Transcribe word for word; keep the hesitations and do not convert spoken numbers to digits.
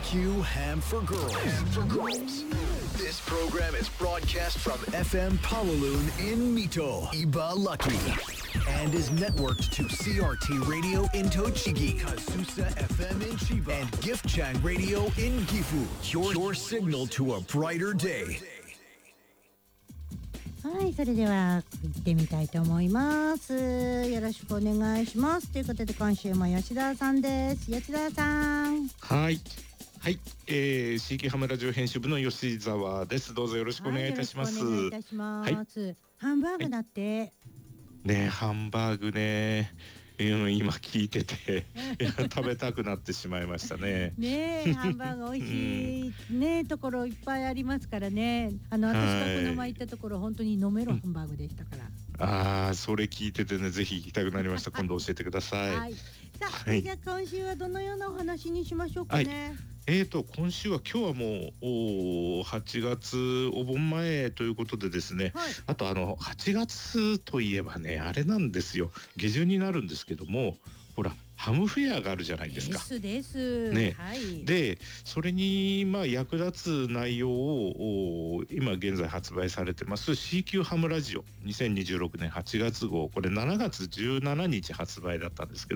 Q Ham for Girls. Ham for Girls. This program is broadcast from F M Palaloon in Mito, Ibaraki, and is networked to C R T Radio in Tochigi, Kasusa F M in Chiba, and Gift-chan Radio in Gifu. Your, your signal to a brighter day. はい、それでは行ってみたいと思います。よろしくお願いします。ということで今週も吉田さんです。吉田さん。 はい。はい、えー、シーケーハムラジオ編集部の吉澤です。どうぞよろしくお願いいたします。 はい、よろしくお願いいたします。はい、ハンバーグだって。はい、 ね、ハンバーグね。今聞いてて食べたくなってしまいましたね。 ねえ、ハンバーグ美味しい、うん、ねところいっぱいありますからね。あの私がこの前行ったところ本当に飲めるハンバーグでしたから。 うん、ああ、それ聞いててね、ぜひ行きたくなりました。今度教えてください。はい、 さあ、はい、じゃあ今週はどのようなお話にしましょうかね。はい、 えーと今週は今日はもうはちがつお盆前ということでですね、はい、あとあのはちがつといえばね、あれなんですよ、下旬になるんですけども、ほらハムフェアがあるじゃないですか。 ですですね、 はい、 でそれにまあ役立つ内容を今現在発売されてます シーキュー ハムラジオにせんにじゅうろくねんはちがつ号、これしちがつじゅうしちにち発売だったんですけ